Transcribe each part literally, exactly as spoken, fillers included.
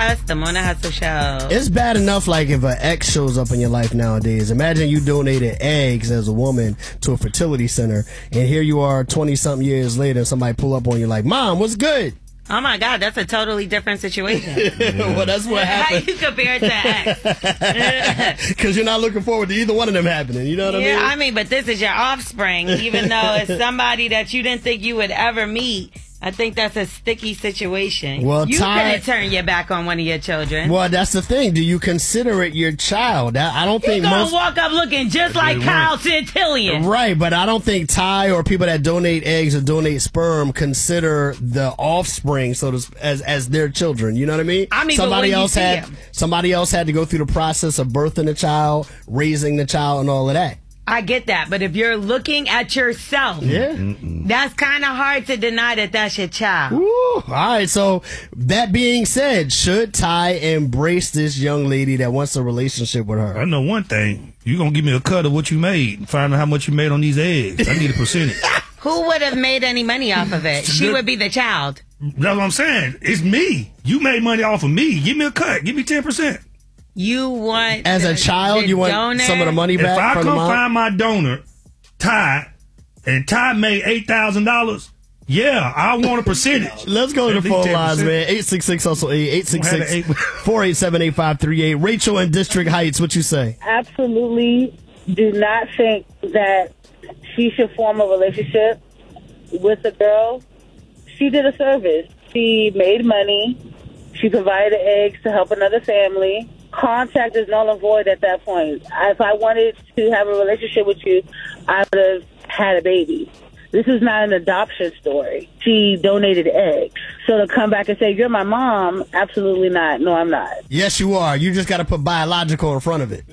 us, the Morning Hustle Show. It's bad enough, like, if an ex shows up in your life nowadays. Imagine you donated eggs as a woman to a fertility center, and here you are twenty-something years later, and somebody pull up on you like, Mom, what's good? Oh, my God, that's a totally different situation. Well, that's what happened. How you compare it to ex? Because you're not looking forward to either one of them happening. You know what yeah, I mean? Yeah, I mean, but this is your offspring, even though it's somebody that you didn't think you would ever meet. I think that's a sticky situation. Well, you Ty, couldn't turn your back on one of your children. Well, that's the thing. Do you consider it your child? I, I don't He think gonna most walk up looking just like Kyle Santillion. Right, but I don't think Ty or people that donate eggs or donate sperm consider the offspring so to, as as their children. You know what I mean? I mean, somebody but when else you see had him, somebody else had to go through the process of birthing the child, raising the child, and all of that. I get that, but if you're looking at yourself, yeah, that's kind of hard to deny that that's your child. Ooh, all right, so that being said, should Ty embrace this young lady that wants a relationship with her? I know one thing. You're going to give me a cut of what you made. Find out how much you made on these eggs. I need a percentage. Who would have made any money off of it? She would be the child. That's what I'm saying. It's me. You made money off of me. Give me a cut. Give me ten percent. You want as a the, child, the you want donor? some of the money back. If I from come the mom? find my donor, Ty, and Ty made eight thousand dollars, yeah, I want a percentage. Let's go to the phone lines, man. eight six six hustle eight, eight six six, four eight seven, eight five three eight. Rachel in District Heights, what you say? Absolutely do not think that she should form a relationship with a girl. She did a service. She made money. She provided eggs to help another family. Contact is null and void at that point. If I wanted to have a relationship with you, I would have had a baby. This is not an adoption story. She donated eggs. So to come back and say, you're my mom, absolutely not. No, I'm not. Yes, you are. You just got to put biological in front of it.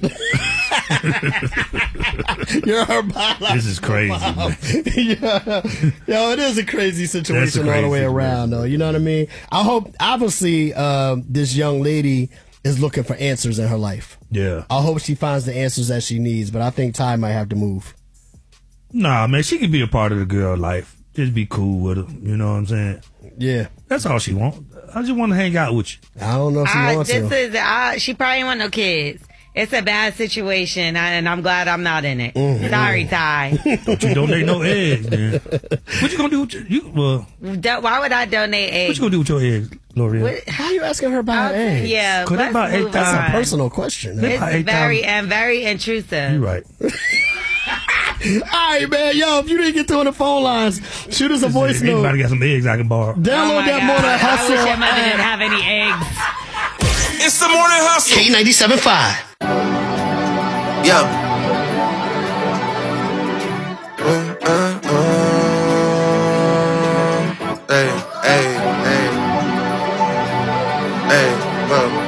You're her biological This is crazy. yeah. Yo, it is a crazy situation crazy, all the way man. around, though. You know what I mean? I hope, obviously, uh, this young lady is looking for answers in her life. Yeah. I hope she finds the answers that she needs, but I think Ty might have to move. Nah, man, she can be a part of the girl life. Just be cool with her. You know what I'm saying? Yeah. That's all she want. I just want to hang out with you. I don't know if she I, wants this to. is, I, she probably ain't want no kids. It's a bad situation, and I'm glad I'm not in it. Mm-hmm. Sorry, Ty. Don't you donate no eggs, man. What you gonna do with your, you? Well, Do- Why would I donate eggs? what you gonna do with your eggs, L'Oreal? What- How are you asking her about I'll- eggs? Yeah, Could that let's about eight move thousand on. That's a personal question. They It's about eight very thousand. and very intrusive. You right. All right, man. Yo, if you didn't get through on the phone lines, shoot us a voice Anybody note. got some eggs I can borrow? Download Oh my that God. Morning I Hustle wish your mother app. didn't have any eggs. It's the Morning Hustle. K ninety-seven point five. Yeah. Mm, uh, uh. Hey, hey, hey. Hey, look.